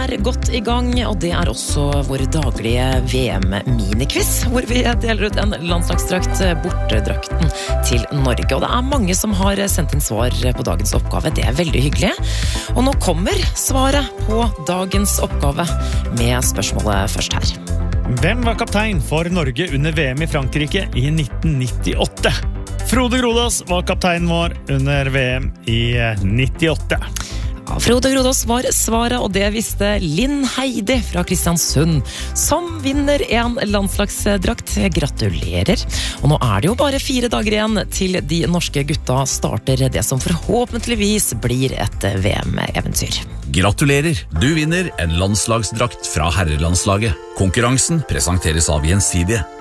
godt i gang, og det også vår daglige VM-minikviss, hvor vi deler ut en landslagsdrakt, bortedrakten til Norge. Og det mange som har sendt inn svar på dagens oppgave, det veldig hyggelig. Og nå kommer svaret på dagens oppgave med spørsmålet først her. Hvem var kaptein for Norge under VM i Frankrike i 1998? Frode Grodås var kapteinen vår under VM i 98. Frode Grodås var svaret, og det visste Linn Heidi fra Kristiansund, som vinner en landslagsdrakt. Gratulerer! Og nå det jo bare 4 dager igjen til de norske gutta starter det som forhåpentligvis blir et VM-eventyr. Gratulerer! Du vinner en landslagsdrakt fra herrelandslaget. Konkurransen presenteres av Gjensidige.